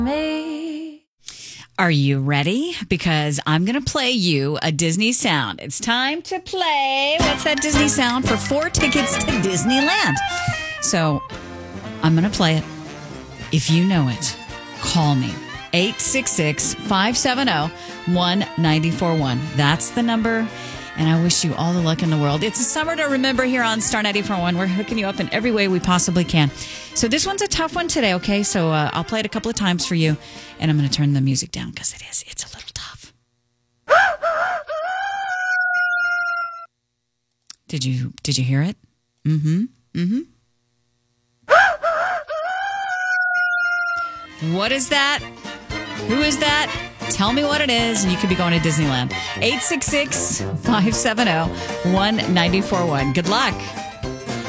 Me. Are you ready? Because I'm going to play you a Disney sound. It's time to play. What's that Disney sound for 4 tickets to Disneyland? So I'm going to play it. If you know it, call me. 866-570-1941. That's the number. And I wish you all the luck in the world. It's a summer to remember here on Star 94.1. We're hooking you up in every way we possibly can. So this one's a tough one today, okay? So I'll play it a couple of times for you. And I'm going to turn the music down because it's a little tough. Did you hear it? Mm-hmm. What is that? Who is that? Tell me what it is, and you could be going to Disneyland. 866-570-1941. Good luck.